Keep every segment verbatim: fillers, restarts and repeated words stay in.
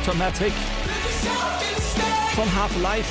Automatic von Half-Life.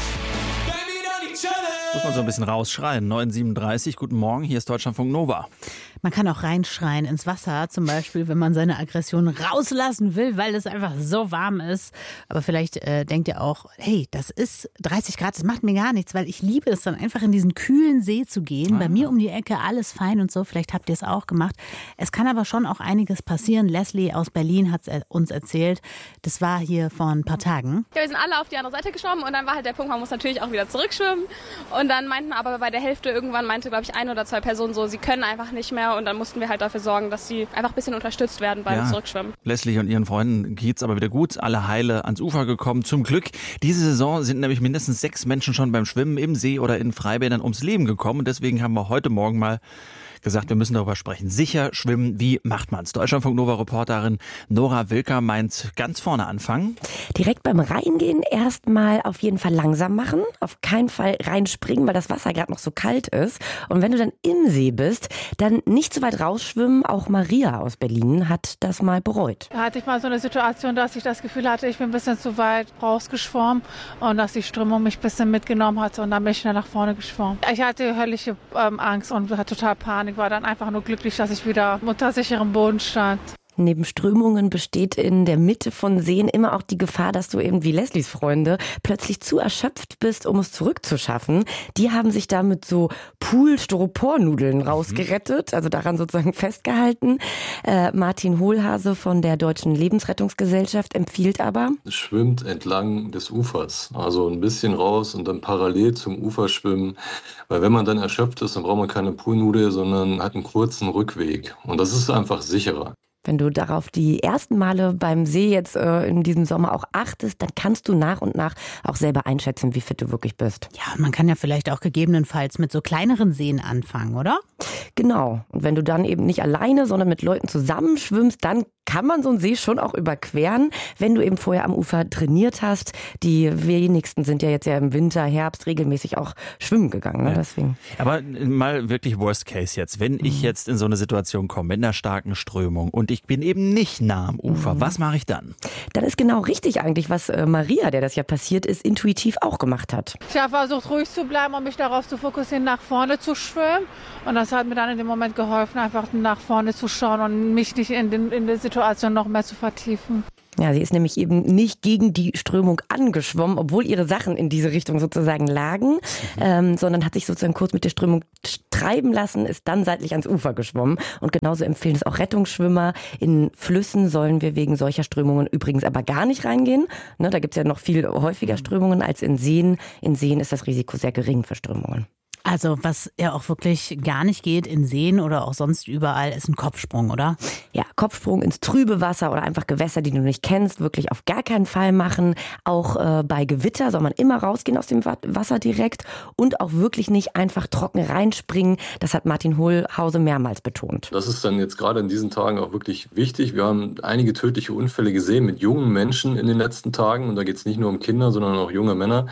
Muss man so ein bisschen rausschreien. neun Uhr siebenunddreißig, guten Morgen, hier ist Deutschlandfunk Nova. Man kann auch reinschreien ins Wasser, zum Beispiel, wenn man seine Aggression rauslassen will, weil es einfach so warm ist. Aber vielleicht äh, denkt ihr auch, hey, das ist dreißig Grad, das macht mir gar nichts, weil ich liebe es dann einfach in diesen kühlen See zu gehen. Ah. Bei mir um die Ecke alles fein und so, vielleicht habt ihr es auch gemacht. Es kann aber schon auch einiges passieren. Leslie aus Berlin hat es uns erzählt, das war hier vor ein paar Tagen. Ja, wir sind alle auf die andere Seite geschwommen und dann war halt der Punkt, man muss natürlich auch wieder zurückschwimmen. Und dann meinten aber bei der Hälfte irgendwann, meinte glaube ich ein oder zwei Personen so, sie können einfach nicht mehr. Und dann mussten wir halt dafür sorgen, dass sie einfach ein bisschen unterstützt werden beim ja. Zurückschwimmen. Leslie und ihren Freunden geht's aber wieder gut. Alle heile ans Ufer gekommen. Zum Glück. Diese Saison sind nämlich mindestens sechs Menschen schon beim Schwimmen im See oder in Freibädern ums Leben gekommen. Und deswegen haben wir heute Morgen mal gesagt, wir müssen darüber sprechen. Sicher schwimmen, wie macht man's? Deutschlandfunk Nova-Reporterin Nora Wilker meint, ganz vorne anfangen. Direkt beim Reingehen erstmal auf jeden Fall langsam machen. Auf keinen Fall reinspringen, weil das Wasser gerade noch so kalt ist. Und wenn du dann im See bist, dann nicht so weit rausschwimmen. Auch Maria aus Berlin hat das mal bereut. Da hatte ich mal so eine Situation, dass ich das Gefühl hatte, ich bin ein bisschen zu weit rausgeschwommen und dass die Strömung mich ein bisschen mitgenommen hat und dann bin ich schnell nach vorne geschwommen. Ich hatte höllische ähm, Angst und hatte total Panik. Ich war dann einfach nur glücklich, dass ich wieder unter sicherem Boden stand. Neben Strömungen besteht in der Mitte von Seen immer auch die Gefahr, dass du eben wie Leslies Freunde plötzlich zu erschöpft bist, um es zurückzuschaffen. Die haben sich da mit so Pool-Styropor-Nudeln rausgerettet, also daran sozusagen festgehalten. Äh, Martin Hohlhase von der Deutschen Lebensrettungsgesellschaft empfiehlt aber: Schwimmt entlang des Ufers, also ein bisschen raus und dann parallel zum Ufer schwimmen. Weil wenn man dann erschöpft ist, dann braucht man keine Poolnudel, sondern hat einen kurzen Rückweg. Und das ist einfach sicherer. Wenn du darauf die ersten Male beim See jetzt äh, in diesem Sommer auch achtest, dann kannst du nach und nach auch selber einschätzen, wie fit du wirklich bist. Ja, man kann ja vielleicht auch gegebenenfalls mit so kleineren Seen anfangen, oder? Genau. Und wenn du dann eben nicht alleine, sondern mit Leuten zusammen schwimmst, dann kann man so einen See schon auch überqueren, wenn du eben vorher am Ufer trainiert hast. Die wenigsten sind ja jetzt ja im Winter, Herbst regelmäßig auch schwimmen gegangen. Ne? Ja. Deswegen. Aber mal wirklich Worst Case jetzt. Wenn ich jetzt in so eine Situation komme, mit einer starken Strömung und ich bin eben nicht nah am Ufer, mhm. was mache ich dann? Dann ist genau richtig eigentlich, was Maria, der das ja passiert ist, intuitiv auch gemacht hat. Ich habe versucht, ruhig zu bleiben und mich darauf zu fokussieren, nach vorne zu schwimmen. Und das hat mir dann in dem Moment geholfen, einfach nach vorne zu schauen und mich nicht in, den, in der Situation noch mehr zu vertiefen. Ja, sie ist nämlich eben nicht gegen die Strömung angeschwommen, obwohl ihre Sachen in diese Richtung sozusagen lagen, mhm. ähm, sondern hat sich sozusagen kurz mit der Strömung treiben lassen, ist dann seitlich ans Ufer geschwommen. Und genauso empfehlen es auch Rettungsschwimmer. In Flüssen sollen wir wegen solcher Strömungen übrigens aber gar nicht reingehen. Ne, da gibt es ja noch viel häufiger Strömungen als in Seen. In Seen ist das Risiko sehr gering für Strömungen. Also was ja auch wirklich gar nicht geht in Seen oder auch sonst überall, ist ein Kopfsprung, oder? Ja, Kopfsprung ins trübe Wasser oder einfach Gewässer, die du nicht kennst, wirklich auf gar keinen Fall machen. Auch äh, bei Gewitter soll man immer rausgehen aus dem Wasser direkt und auch wirklich nicht einfach trocken reinspringen. Das hat Martin Hohlhase mehrmals betont. Das ist dann jetzt gerade in diesen Tagen auch wirklich wichtig. Wir haben einige tödliche Unfälle gesehen mit jungen Menschen in den letzten Tagen und da geht es nicht nur um Kinder, sondern auch junge Männer.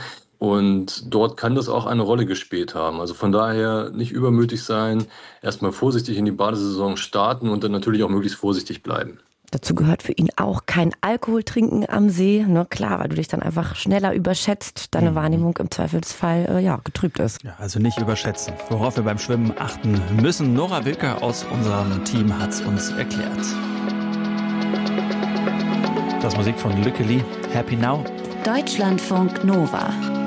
Und dort kann das auch eine Rolle gespielt haben. Also von daher nicht übermütig sein, erstmal vorsichtig in die Badesaison starten und dann natürlich auch möglichst vorsichtig bleiben. Dazu gehört für ihn auch kein Alkohol trinken am See. Ne, klar, weil du dich dann einfach schneller überschätzt, deine mhm. Wahrnehmung im Zweifelsfall äh, ja, getrübt ist. Ja, also nicht überschätzen. Worauf wir beim Schwimmen achten müssen. Nora Wilker aus unserem Team hat es uns erklärt. Das Musik von Lückeli, Happy Now. Deutschlandfunk Nova.